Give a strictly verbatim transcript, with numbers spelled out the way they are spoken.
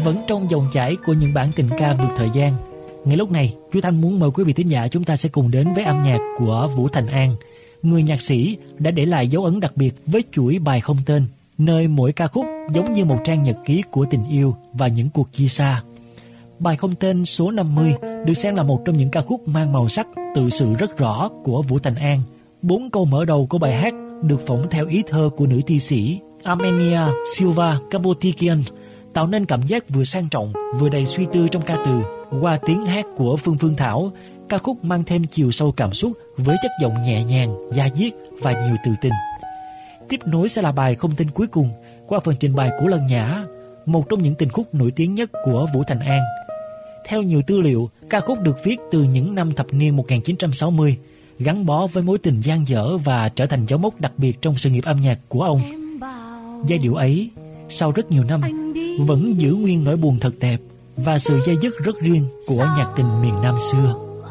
vẫn trong dòng chảy của những bản tình ca vượt thời gian. Ngay lúc này, chú Thanh muốn mời quý vị thính giả chúng ta sẽ cùng đến với âm nhạc của Vũ Thành An, người nhạc sĩ đã để lại dấu ấn đặc biệt với chuỗi bài không tên, nơi mỗi ca khúc giống như một trang nhật ký của tình yêu và những cuộc chia xa. Bài không tên số năm mươi được xem là một trong những ca khúc mang màu sắc tự sự rất rõ của Vũ Thành An. Bốn câu mở đầu của bài hát được phỏng theo ý thơ của nữ thi sĩ Armenia Silva Kapotikian, tạo nên cảm giác vừa sang trọng vừa đầy suy tư trong ca từ. Qua tiếng hát của Phương Phương Thảo, ca khúc mang thêm chiều sâu cảm xúc với chất giọng nhẹ nhàng, da diết và nhiều từ tình. Tiếp nối sẽ là bài không tên cuối cùng qua phần trình bày của Lân Nhã, một trong những tình khúc nổi tiếng nhất của Vũ Thành An. Theo nhiều tư liệu, ca khúc được viết từ những năm thập niên một nghìn chín trăm sáu mươi, gắn bó với mối tình dang dở và trở thành dấu mốc đặc biệt trong sự nghiệp âm nhạc của ông. Giai điệu ấy, sau rất nhiều năm, vẫn giữ nguyên nỗi buồn thật đẹp và sự dây dứt rất riêng của nhạc tình miền Nam xưa.